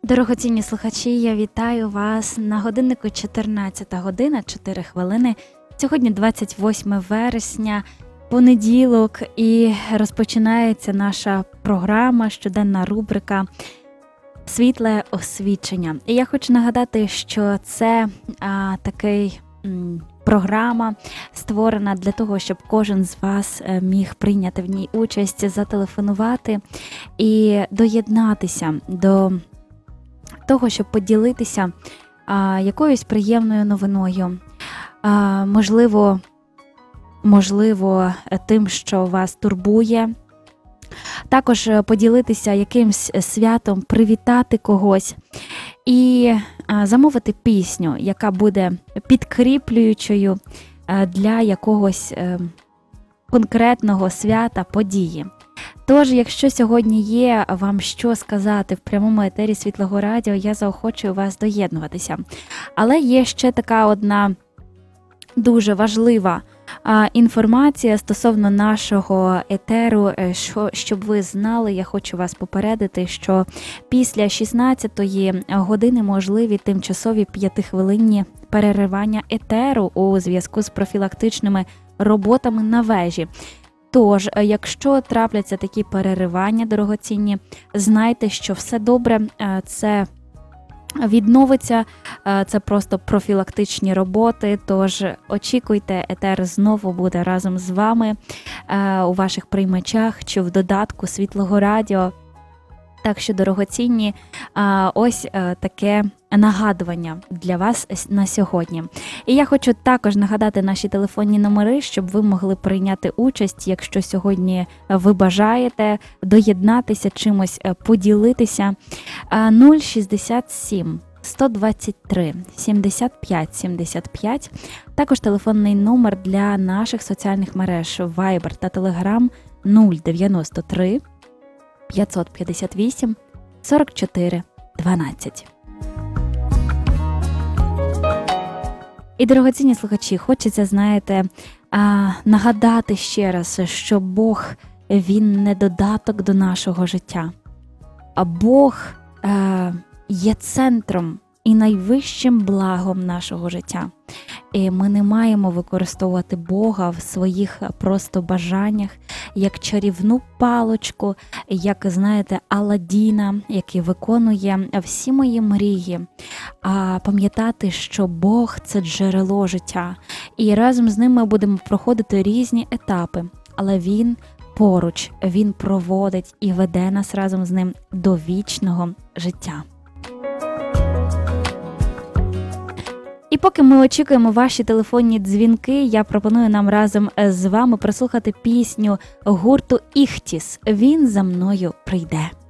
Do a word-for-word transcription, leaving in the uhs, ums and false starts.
Дорогоцінні слухачі, я вітаю вас на годиннику чотирнадцята година, чотири хвилини. Сьогодні двадцять восьме вересня, понеділок, і розпочинається наша програма, щоденна рубрика «Світле освічення». І я хочу нагадати, що це а, такий м, програма створена для того, щоб кожен з вас міг прийняти в ній участь, зателефонувати і доєднатися до того, щоб поділитися а, якоюсь приємною новиною, а, можливо, можливо, тим, що вас турбує. Також поділитися якимсь святом, привітати когось і а, замовити пісню, яка буде підкріплюючою а, для якогось а, конкретного свята, події. Тож, якщо сьогодні є вам що сказати в прямому етері Світлого Радіо, я заохочую вас доєднуватися. Але є ще така одна дуже важлива а, інформація стосовно нашого етеру, що, щоб ви знали, я хочу вас попередити, що після шістнадцятої години можливі тимчасові п'ятихвилинні переривання етеру у зв'язку з профілактичними роботами на вежі. Тож, якщо трапляться такі переривання дорогоцінні, знайте, що все добре, це відновиться, це просто профілактичні роботи, тож очікуйте, етер знову буде разом з вами у ваших приймачах чи в додатку Світлого Радіо. Так що, дорогоцінні, ось таке нагадування для вас на сьогодні. І я хочу також нагадати наші телефонні номери, щоб ви могли прийняти участь, якщо сьогодні ви бажаєте доєднатися, чимось поділитися. нуль шістдесят сім сто двадцять три сімдесят п'ять сімдесят п'ять. Також телефонний номер для наших соціальних мереж Viber та Telegram нуль дев'яносто три п'ятсот п'ятдесят вісім сорок чотири дванадцять. І, дорогоцінні слухачі, хочеться, знаєте, нагадати ще раз, що Бог, Він не додаток до нашого життя, а Бог є центром і найвищим благом нашого життя. І ми не маємо використовувати Бога в своїх просто бажаннях, як чарівну палочку, як, знаєте, Аладдіна, який виконує всі мої мрії. А пам'ятати, що Бог – це джерело життя. І разом з ним ми будемо проходити різні етапи. Але Він поруч, Він проводить і веде нас разом з ним до вічного життя. І поки ми очікуємо ваші телефонні дзвінки, я пропоную нам разом з вами прослухати пісню гурту «Іхтіс» «Він за мною прийде».